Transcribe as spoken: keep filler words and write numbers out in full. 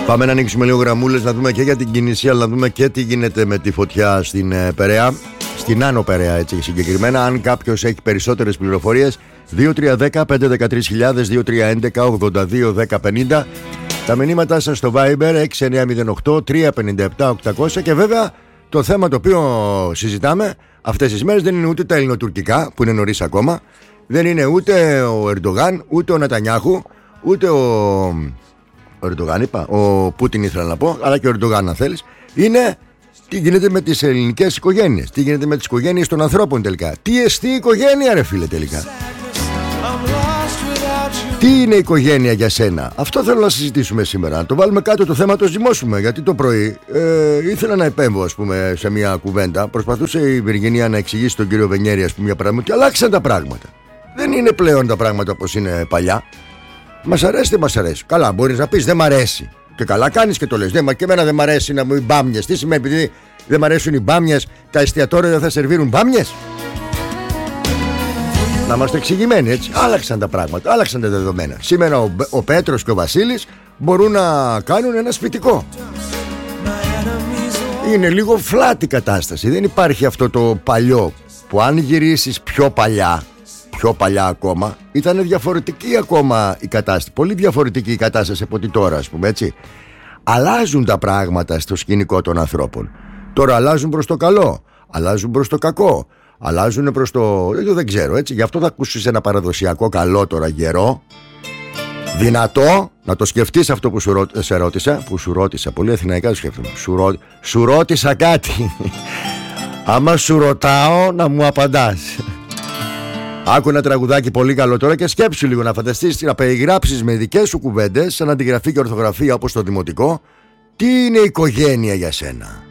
Πάμε να ανοίξουμε λίγο γραμμούλες, να δούμε και για την Κινησία, αλλά να δούμε και τι γίνεται με τη φωτιά στην ε, Περαία, στην Άνω Περαία έτσι συγκεκριμένα. Αν κάποιος έχει περισσότερες πληροφορίες, δύο τρία ένα μηδέν πέντε ένα τρία χιλιάδες, δύο τρία ένα ένα ογδόντα δύο δέκα πενήντα. Τα μηνύματά σας στο Viber έξι εννιά μηδέν οκτώ τρία πέντε επτά οκτακόσια. Και βέβαια το θέμα το οποίο συζητάμε αυτές τις μέρες δεν είναι ούτε τα ελληνοτουρκικά, που είναι νωρίς ακόμα, δεν είναι ούτε ο Ερντογάν, ούτε ο Νετανιάχου, ούτε ο... Ο Ερντογάν είπα, ο Πούτιν ήθελα να πω, αλλά και ο Ερντογάν αν θέλεις. Είναι τι γίνεται με τις ελληνικές οικογένειες, τι γίνεται με τις οικογένειες των ανθρώπων τελικά. Τι εστί οικογένεια ρε φίλε τελικά. Τι είναι η οικογένεια για σένα. Αυτό θέλω να συζητήσουμε σήμερα. Να το βάλουμε κάτω το θέμα, το ζυμώσουμε. Γιατί το πρωί ε, ήθελα να επέμβω ας πούμε, σε μια κουβέντα. Προσπαθούσε η Βυργινία να εξηγήσει τον κύριο Βενιέρη ας πούμε, μια πράγμα, ότι αλλάξαν τα πράγματα. Δεν είναι πλέον τα πράγματα όπως είναι παλιά. Μας αρέσει, δεν μας αρέσει. Καλά, μπορείς να πεις δεν μ' αρέσει. Και καλά κάνεις και το λες. Και εμένα δεν μ' αρέσει να μου οι μπάμιες. Τι σημαίνει, επειδή δεν μ' αρέσουν οι μπάμιες, τα εστιατόρια δεν θα σερβίρουν μπάμιες. Να είμαστε εξηγημένοι έτσι. Άλλαξαν τα πράγματα, άλλαξαν τα δεδομένα. Σήμερα ο, ο Πέτρος και ο Βασίλης μπορούν να κάνουν ένα σπιτικό. Είναι λίγο φλάτη κατάσταση. Δεν υπάρχει αυτό το παλιό που αν γυρίσεις πιο παλιά, πιο παλιά ακόμα, ήταν διαφορετική ακόμα η κατάσταση. Πολύ διαφορετική η κατάσταση από ότι τώρα, ας πούμε, έτσι. Αλλάζουν τα πράγματα στο σκηνικό των ανθρώπων. Τώρα αλλάζουν προς το καλό, αλλάζουν προς το κακό, αλλάζουν προς το... δεν ξέρω, έτσι. Γι' αυτό θα ακούσεις ένα παραδοσιακό καλό τώρα γερό, δυνατό, να το σκεφτείς αυτό που σου ρω... σε ρώτησα, που σου ρώτησα, πολύ αθηναϊκά το σκέφτομαι. Σου, ρω... σου ρώτησα κάτι. Άμα σου ρωτάω να μου απαντάς. Άκου ένα τραγουδάκι πολύ καλό τώρα και σκέψου λίγο να φανταστείς, να περιγράψεις με δικές σου κουβέντες, σαν αντιγραφή και ορθογραφία όπως το δημοτικό, τι είναι η οικογένεια για σένα.